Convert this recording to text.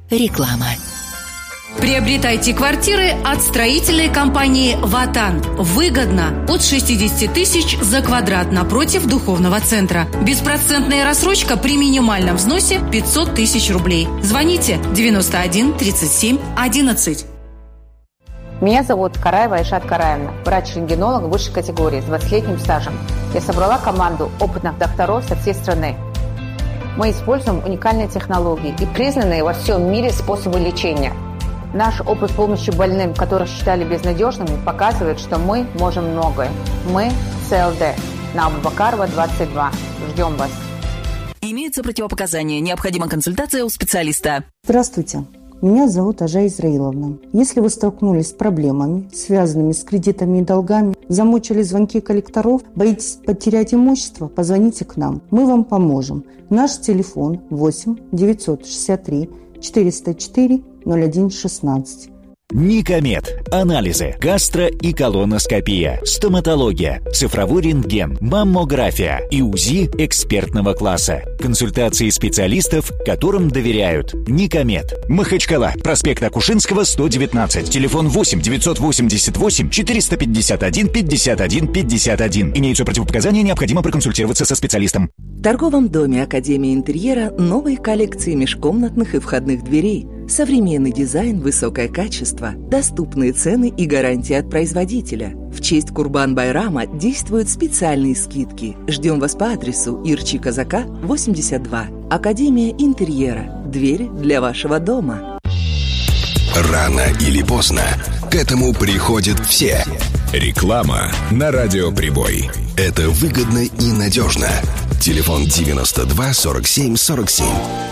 Реклама. Приобретайте квартиры от строительной компании «Ватан». Выгодно. От 60 тысяч за квадрат напротив духовного центра. Беспроцентная рассрочка при минимальном взносе 500 тысяч рублей. Звоните 91 37 11. Меня зовут Караева Айшат Караевна, врач-рентгенолог высшей категории с 20-летним стажем. Я собрала команду опытных докторов со всей страны. Мы используем уникальные технологии и признанные во всем мире способы лечения. Наш опыт помощи больным, которых считали безнадежными, показывает, что мы можем многое. Мы ЦЛД. На Абубакарова, 22. Ждем вас. Имеются противопоказания. Необходима консультация у специалиста. Здравствуйте. Меня зовут Ажа Израиловна. Если вы столкнулись с проблемами, связанными с кредитами и долгами, замучили звонки коллекторов, боитесь потерять имущество, позвоните к нам. Мы вам поможем. Наш телефон 8 963 404 0116. Никомед. Анализы. Гастро- и колоноскопия. Стоматология. Цифровой рентген. Маммография. И УЗИ экспертного класса. Консультации специалистов, которым доверяют. Никомед. Махачкала. Проспект Акушинского, 119. Телефон 8 988 451 51 51. Имеются противопоказания, необходимо проконсультироваться со специалистом. В торговом доме Академии интерьера новые коллекции межкомнатных и входных дверей. Современный дизайн, высокое качество, доступные цены и гарантия от производителя. В честь Курбан-Байрама действуют специальные скидки. Ждем вас по адресу Ирчи Казака, 82. Академия интерьера. Двери для вашего дома. Рано или поздно к этому приходят все. Реклама на Радио Прибой. Это выгодно и надежно. Телефон 92 47 47.